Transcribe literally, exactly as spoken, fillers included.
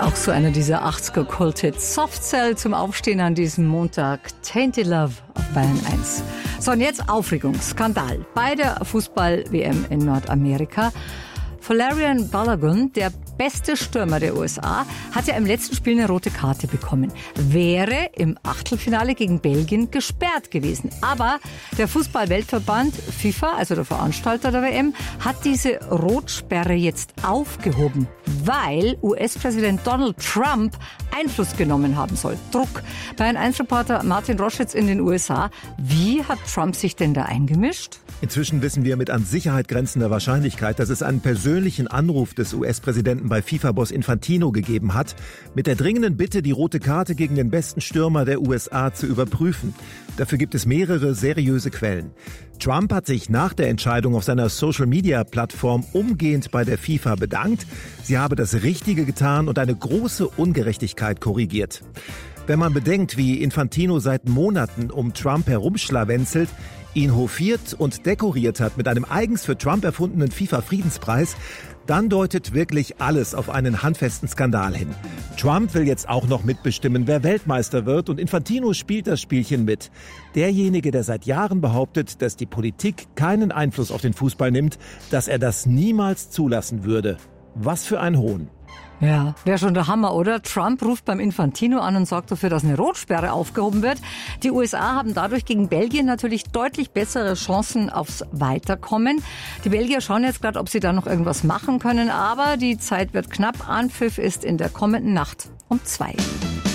Auch so einer dieser achtziger-Kult-Hits. Soft Cell zum Aufstehen an diesem Montag. Tainted Love auf Bayern eins. So, und jetzt Aufregung, Skandal bei der Fußball-W M in Nordamerika. Folarin Balogun, der beste Stürmer der U S A, hat ja im letzten Spiel eine rote Karte bekommen. Wäre im Achtelfinale gegen Belgien gesperrt gewesen. Aber der Fußball-Weltverband FIFA, also der Veranstalter der W M, hat diese Rotsperre jetzt aufgehoben, weil U S-Präsident Donald Trump Einfluss genommen haben soll. Druck. Bayern eins Reporter Martin Roschitz in den U S A. Wie hat Trump sich denn da eingemischt? Inzwischen wissen wir mit an Sicherheit grenzender Wahrscheinlichkeit, dass es einen persönlichen Anruf des U S-Präsidenten bei FIFA-Boss Infantino gegeben hat, mit der dringenden Bitte, die rote Karte gegen den besten Stürmer der U S A zu überprüfen. Dafür gibt es mehrere seriöse Quellen. Trump hat sich nach der Entscheidung auf seiner Social-Media-Plattform umgehend bei der FIFA bedankt. Sie habe das Richtige getan und eine große Ungerechtigkeit korrigiert. Wenn man bedenkt, wie Infantino seit Monaten um Trump herumschlawenzelt, ihn hofiert und dekoriert hat mit einem eigens für Trump erfundenen FIFA-Friedenspreis, dann deutet wirklich alles auf einen handfesten Skandal hin. Trump will jetzt auch noch mitbestimmen, wer Weltmeister wird, und Infantino spielt das Spielchen mit. Derjenige, der seit Jahren behauptet, dass die Politik keinen Einfluss auf den Fußball nimmt, dass er das niemals zulassen würde. Was für ein Hohn. Ja, wäre schon der Hammer, oder? Trump ruft beim Infantino an und sorgt dafür, dass eine Rotsperre aufgehoben wird. Die U S A haben dadurch gegen Belgien natürlich deutlich bessere Chancen aufs Weiterkommen. Die Belgier schauen jetzt gerade, ob sie da noch irgendwas machen können, aber die Zeit wird knapp. Anpfiff ist in der kommenden Nacht um zwei.